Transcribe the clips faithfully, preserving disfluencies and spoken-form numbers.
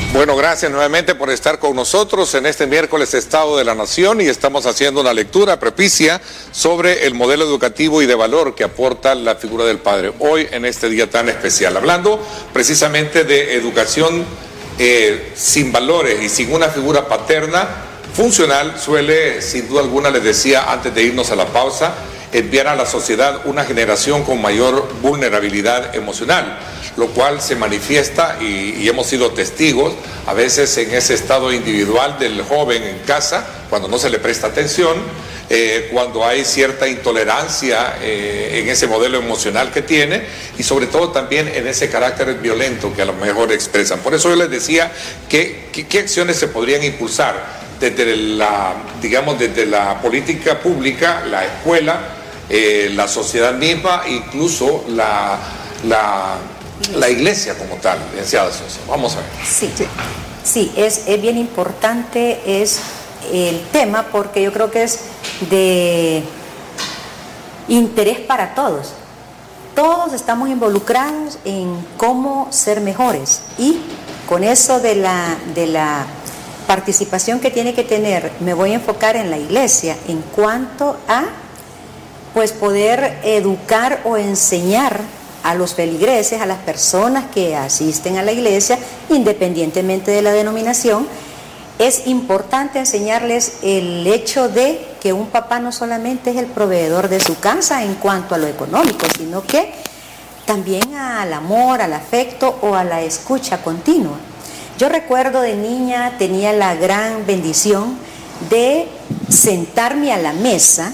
Bueno, gracias nuevamente por estar con nosotros en este miércoles Estado de la Nación, y estamos haciendo una lectura propicia sobre el modelo educativo y de valor que aporta la figura del padre hoy en este día tan especial, hablando precisamente de educación eh, sin valores y sin una figura paterna funcional. Suele, sin duda alguna, les decía antes de irnos a la pausa, enviar a la sociedad una generación con mayor vulnerabilidad emocional, lo cual se manifiesta y, y hemos sido testigos a veces en ese estado individual del joven en casa, cuando no se le presta atención, eh, cuando hay cierta intolerancia eh, en ese modelo emocional que tiene, y sobre todo también en ese carácter violento que a lo mejor expresan. Por eso yo les decía que, que, qué acciones se podrían impulsar desde la, digamos, desde la política pública, la escuela, eh, la sociedad misma, incluso la, la la iglesia como tal, licenciada Sosa. Vamos a ver. Sí, sí, es, es bien importante es el tema, porque yo creo que es de interés para todos. Todos estamos involucrados en cómo ser mejores, y con eso de la, de la participación que tiene que tener, me voy a enfocar en la iglesia en cuanto a pues poder educar o enseñar a los feligreses, a las personas que asisten a la iglesia, independientemente de la denominación. Es importante enseñarles el hecho de que un papá no solamente es el proveedor de su casa en cuanto a lo económico, sino que también al amor, al afecto o a la escucha continua. Yo recuerdo de niña tenía la gran bendición de sentarme a la mesa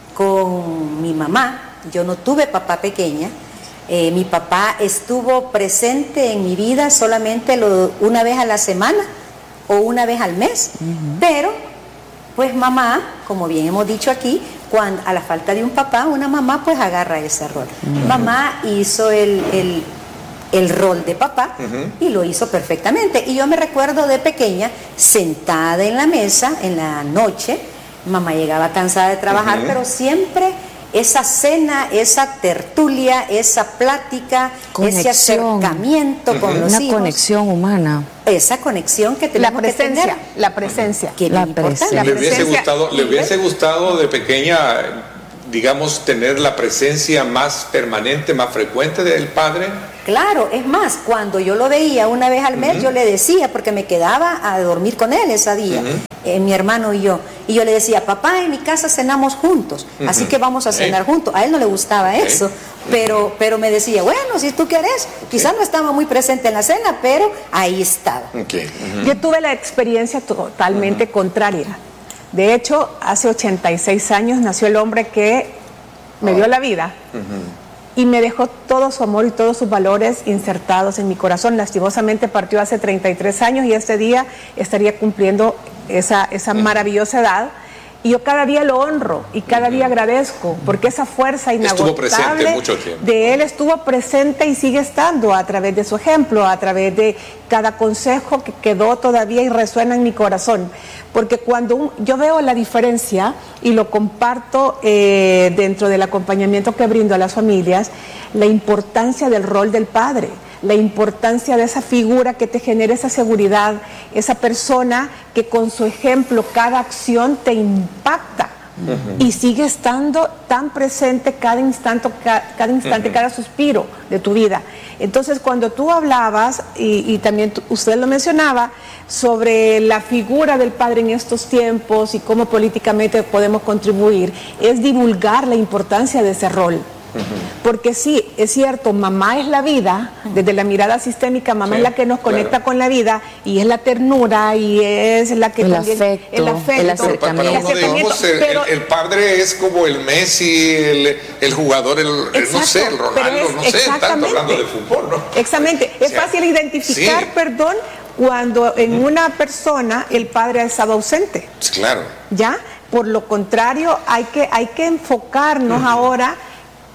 con mi mamá. Yo no tuve papá pequeña. Eh, mi papá estuvo presente en mi vida solamente lo, una vez a la semana o una vez al mes, uh-huh. Pero pues mamá, como bien hemos dicho aquí, cuando, a la falta de un papá, una mamá pues agarra ese rol. Uh-huh. Mamá hizo el, el, el rol de papá, uh-huh. Y lo hizo perfectamente. Y yo me recuerdo de pequeña, sentada en la mesa en la noche, mamá llegaba cansada de trabajar, uh-huh. Pero siempre esa cena, esa tertulia, esa plática, conexión, ese acercamiento uh-huh. con los una hijos. Una conexión humana. Esa conexión que tenemos la presencia, que tener. La presencia. Que la presencia. ¿Le hubiese gustado, le hubiese gustado de pequeña, digamos, tener la presencia más permanente, más frecuente del padre? Claro, es más, cuando yo lo veía una vez al mes, uh-huh. Yo le decía, porque me quedaba a dormir con él ese día, uh-huh. eh, mi hermano y yo, y yo le decía, papá, en mi casa cenamos juntos, uh-huh. Así que vamos a cenar okay. juntos. A él no le gustaba okay. eso, pero, pero me decía, bueno, si tú quieres, okay. Quizás no estaba muy presente en la cena, pero ahí estaba. Okay. Uh-huh. Yo tuve la experiencia totalmente uh-huh. contraria. De hecho, hace ochenta y seis años nació el hombre que me oh. dio la vida. Uh-huh. Y me dejó todo su amor y todos sus valores insertados en mi corazón. Lastimosamente partió hace treinta y tres años, y este día estaría cumpliendo esa, esa uh-huh. maravillosa edad. Y yo cada día lo honro y cada uh-huh. día agradezco, porque esa fuerza inagotable mucho tiempo. de él estuvo presente y sigue estando a través de su ejemplo, a través de cada consejo que quedó todavía y resuena en mi corazón. Porque cuando un, yo veo la diferencia, y lo comparto eh, dentro del acompañamiento que brindo a las familias, la importancia del rol del padre, la importancia de esa figura que te genera esa seguridad, esa persona que con su ejemplo cada acción te impacta. Uh-huh. Y sigue estando tan presente cada instante, cada, cada instante, uh-huh. cada suspiro de tu vida. Entonces, cuando tú hablabas, y, y también tú, usted lo mencionaba, sobre la figura del padre en estos tiempos y cómo políticamente podemos contribuir, es divulgar la importancia de ese rol. Uh-huh. Porque sí, es cierto, mamá es la vida, desde la mirada sistémica, mamá sí, es la que nos conecta claro. con la vida, y es la ternura, y es la que el también, afecto, el afecto, el acercamiento. Para uno, digamos, el, pero, el, el padre es como el Messi, el, el jugador, el, exacto, no sé, el Ronaldo, es, no sé, tanto hablando de fútbol, ¿no? Exactamente, es o sea, fácil identificar, sí. perdón, cuando en una persona el padre ha estado ausente. Claro. ¿Ya? Por lo contrario, hay que, hay que enfocarnos uh-huh. ahora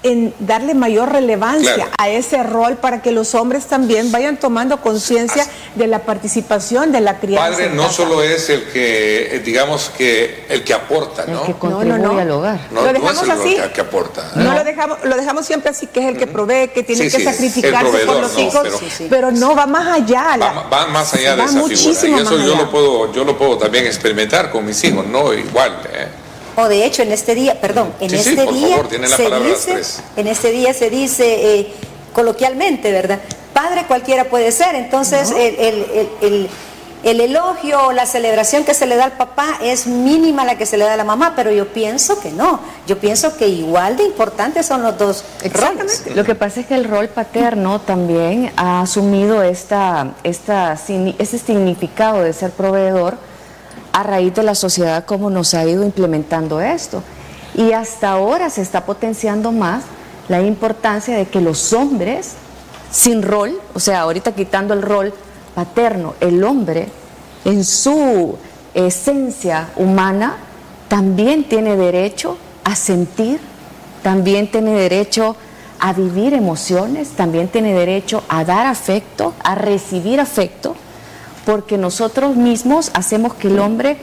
en darle mayor relevancia claro. a ese rol para que los hombres también vayan tomando conciencia de la participación de la crianza. Padre no solo es el que, digamos que el que aporta, ¿no? El que contribuye no, no, no. al hogar. No, lo no dejamos es el así. que, que aporta. No, No. lo dejamos, lo dejamos siempre así, que es el que provee, que tiene Sí, que sí, sacrificarse el proveedor, por los no, hijos, pero- Sí, sí. pero no va más allá. la- Va, va más allá de va esa figura. muchísimo Y eso más yo allá. lo puedo, yo lo puedo también experimentar con mis hijos, ¿no? Igual, ¿eh? O de hecho en este día, perdón, en Sí, sí, este por día favor, tiene la se palabra las dice, tres. en este día se dice eh, coloquialmente, ¿verdad? Padre cualquiera puede ser, entonces No. el, el, el, el, el elogio o la celebración que se le da al papá es mínima a la que se le da a la mamá, pero yo pienso que no, yo pienso que igual de importantes son los dos roles. Lo que pasa es que el rol paterno también ha asumido esta, esta, signi- ese significado de ser proveedor a raíz de la sociedad, como nos ha ido implementando esto. Y hasta ahora se está potenciando más la importancia de que los hombres sin rol, o sea, ahorita quitando el rol paterno, el hombre en su esencia humana también tiene derecho a sentir, también tiene derecho a vivir emociones, también tiene derecho a dar afecto, a recibir afecto, porque nosotros mismos hacemos que el hombre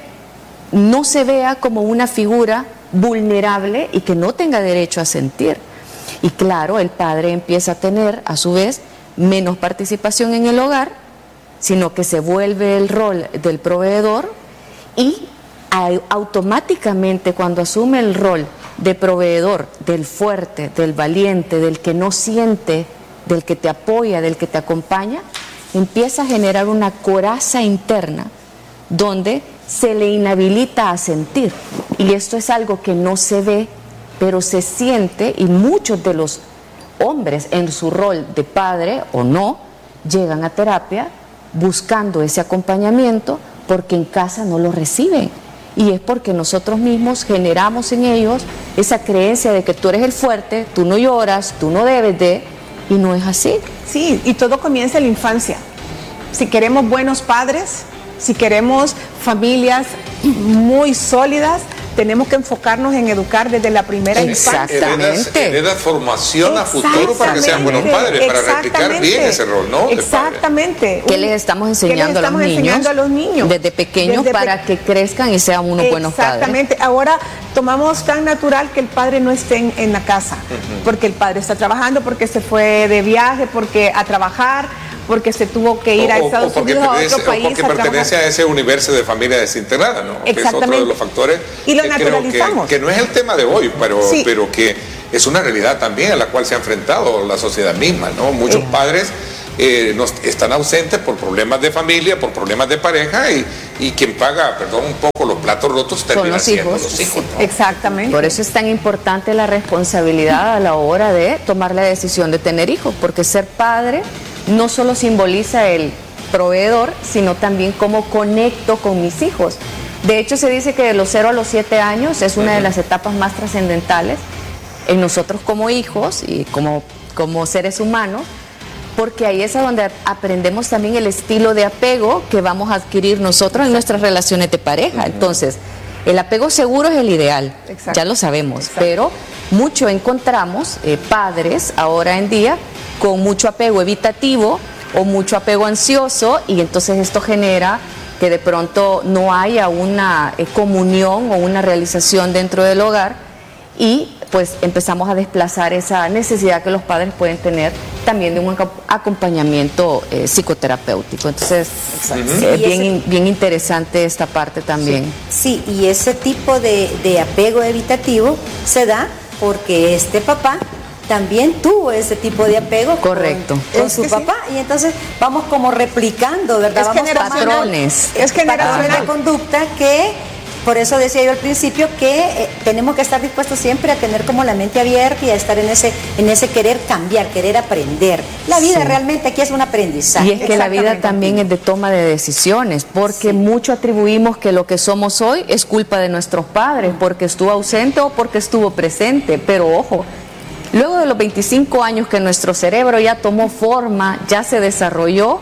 no se vea como una figura vulnerable y que no tenga derecho a sentir. Y claro, el padre empieza a tener, a su vez, menos participación en el hogar, sino que se vuelve el rol del proveedor y automáticamente cuando asume el rol de proveedor, del fuerte, del valiente, del que no siente, del que te apoya, del que te acompaña, empieza a generar una coraza interna donde se le inhabilita a sentir. Y esto es algo que no se ve, pero se siente, y muchos de los hombres en su rol de padre o no, llegan a terapia buscando ese acompañamiento porque en casa no lo reciben. Y es porque nosotros mismos generamos en ellos esa creencia de que tú eres el fuerte, tú no lloras, tú no debes de, y no es así. Sí, y todo comienza en la infancia. Si queremos buenos padres, si queremos familias muy sólidas, tenemos que enfocarnos en educar desde la primera infancia. Heredas, heredas formación a futuro para que sean buenos padres, para replicar bien ese rol, ¿no? Exactamente. ¿Qué les estamos enseñando, les estamos a, los enseñando a los niños? Desde pequeños Desde para pe que crezcan y sean unos buenos padres. Exactamente. Ahora tomamos tan natural que el padre no esté en, en la casa, uh-huh. porque el padre está trabajando, porque se fue de viaje, porque a trabajar, porque se tuvo que ir o, a Estados Unidos, a otro país. O porque a pertenece a ese universo de familia desintegrada, ¿no? Exactamente. Que es otro de los factores. Y lo que naturalizamos. Que, que no es el tema de hoy, pero, sí. pero que es una realidad también a la cual se ha enfrentado la sociedad misma, ¿no? Muchos eh. padres eh, nos, están ausentes por problemas de familia, por problemas de pareja, y, y quien paga, perdón, un poco los platos rotos termina siendo los hijos, ¿no? Exactamente. Por eso es tan importante la responsabilidad a la hora de tomar la decisión de tener hijos, porque ser padre no solo simboliza el proveedor, sino también cómo conecto con mis hijos. De hecho, se dice que de los cero a los siete años es una de las etapas más trascendentales en nosotros como hijos y como, como seres humanos, porque ahí es donde aprendemos también el estilo de apego que vamos a adquirir nosotros en nuestras relaciones de pareja. Entonces, el apego seguro es el ideal, Exacto. ya lo sabemos, Exacto. pero mucho encontramos eh, padres ahora en día con mucho apego evitativo o mucho apego ansioso, y entonces esto genera que de pronto no haya una eh, comunión o una realización dentro del hogar, y pues empezamos a desplazar esa necesidad que los padres pueden tener también de un acompañamiento eh, psicoterapéutico. Entonces es uh-huh. eh, bien, ese, bien interesante esta parte también. Sí, sí, y ese tipo de, de apego evitativo se da porque este papá también tuvo ese tipo de apego Correcto. con, con su papá, sí. y entonces vamos como replicando, ¿verdad? Es vamos patrones. Es patrones de conducta que, por eso decía yo al principio que eh, tenemos que estar dispuestos siempre a tener como la mente abierta y a estar en ese, en ese querer cambiar, querer aprender. La vida sí. realmente aquí es un aprendizaje. Y es que la vida también es de toma de decisiones, porque sí. mucho atribuimos que lo que somos hoy es culpa de nuestros padres, porque estuvo ausente o porque estuvo presente, pero ojo, luego de los veinticinco años que nuestro cerebro ya tomó forma, ya se desarrolló,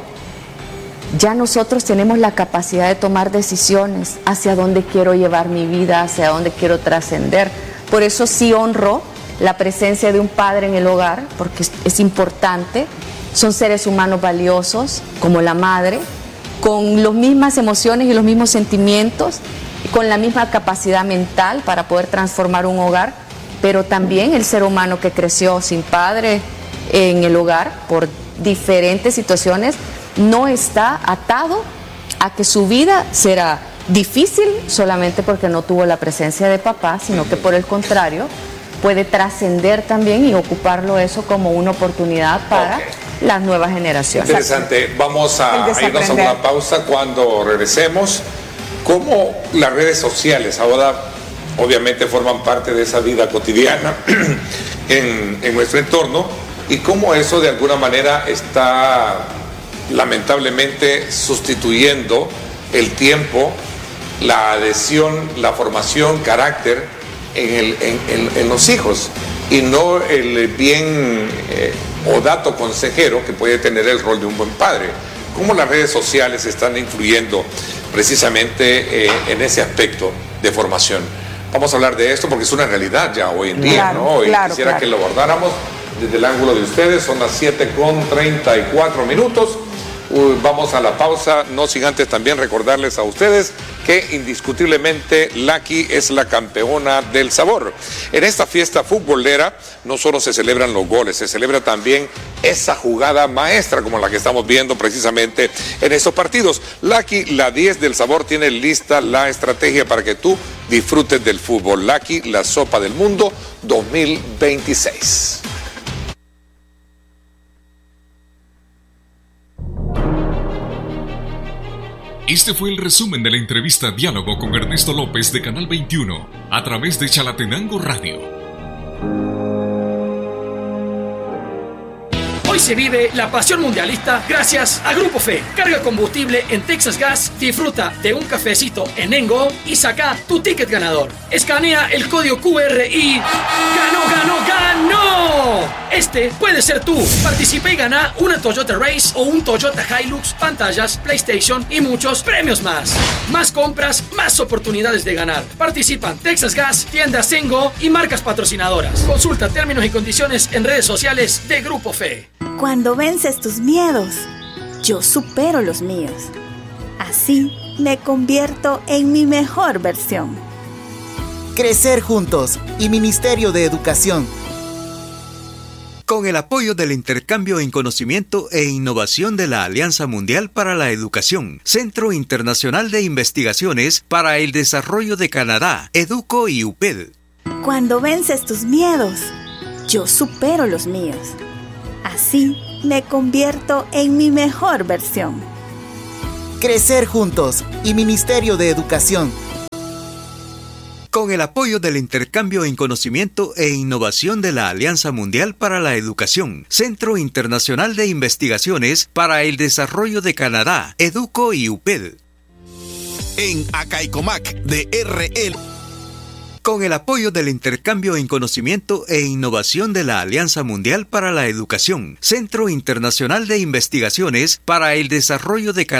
ya nosotros tenemos la capacidad de tomar decisiones hacia dónde quiero llevar mi vida, hacia dónde quiero trascender. Por eso sí honro la presencia de un padre en el hogar, porque es, es importante. Son seres humanos valiosos, como la madre, con las mismas emociones y los mismos sentimientos, con la misma capacidad mental para poder transformar un hogar, pero también el ser humano que creció sin padre en el hogar por diferentes situaciones no está atado a que su vida será difícil solamente porque no tuvo la presencia de papá, sino que por el contrario puede trascender también y ocuparlo eso como una oportunidad para okay. las nuevas generaciones. Interesante. Vamos a irnos a una pausa. Cuando regresemos, cómo las redes sociales ahora obviamente forman parte de esa vida cotidiana en, en nuestro entorno, y cómo eso de alguna manera está lamentablemente sustituyendo el tiempo, la adhesión, la formación, carácter en, el, en, en, en los hijos, y no el bien eh, o dato consejero que puede tener el rol de un buen padre. ¿Cómo las redes sociales están influyendo precisamente eh, en ese aspecto de formación? Vamos a hablar de esto porque es una realidad ya hoy en día, claro, ¿no? Y claro, quisiera claro. que lo abordáramos desde el ángulo de ustedes. Son las siete con treinta y cuatro minutos. Uh, vamos a la pausa, no sin antes también recordarles a ustedes que indiscutiblemente Lucky es la campeona del sabor. En esta fiesta futbolera no solo se celebran los goles, se celebra también esa jugada maestra como la que estamos viendo precisamente en estos partidos. Lucky, la diez del sabor, tiene lista la estrategia para que tú disfrutes del fútbol. Lucky, la sopa del mundo dos mil veintiséis. Este fue el resumen de la entrevista Diálogo con Ernesto López de Canal veintiuno a través de Chalatenango Radio. Hoy se vive la pasión mundialista gracias a Grupo Fe. Carga combustible en Texas Gas, disfruta de un cafecito en Engo y saca tu ticket ganador. Escanea el código Q R y ¡ganó, ganó, ganó! Este puede ser tú. Participa y gana una Toyota Race o un Toyota Hilux, pantallas, PlayStation y muchos premios más. Más compras, más oportunidades de ganar. Participan Texas Gas, tiendas Engo y marcas patrocinadoras. Consulta términos y condiciones en redes sociales de Grupo Fe. Cuando vences tus miedos, yo supero los míos. Así me convierto en mi mejor versión. Crecer juntos y Ministerio de Educación. Con el apoyo del Intercambio en Conocimiento e Innovación de la Alianza Mundial para la Educación, Centro Internacional de Investigaciones para el Desarrollo de Canadá, EDUCO y U P E D. Cuando vences tus miedos, yo supero los míos. Así me convierto en mi mejor versión. Crecer juntos y Ministerio de Educación. Con el apoyo del Intercambio en Conocimiento e Innovación de la Alianza Mundial para la Educación, Centro Internacional de Investigaciones para el Desarrollo de Canadá, EDUCO y U P E D. En Acaicomac de R L. Con el apoyo del Intercambio en Conocimiento e Innovación de la Alianza Mundial para la Educación, Centro Internacional de Investigaciones para el Desarrollo de Canadá.